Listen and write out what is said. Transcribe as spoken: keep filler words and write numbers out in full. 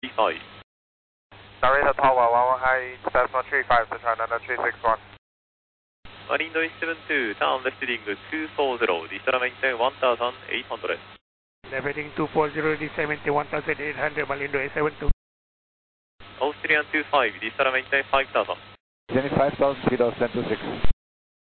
five. Narita Tower, one one high, decimal three five, Sichuan under three six one. Wind is seven two, down left heading two four zero, descend maintain one thousand eight hundred. Left heading two four zero, descend maintain one thousand eight hundred, Malindo eight seven two. Austrian two five, descend maintain five thousand. Jenny five thousand, speed of ten to six.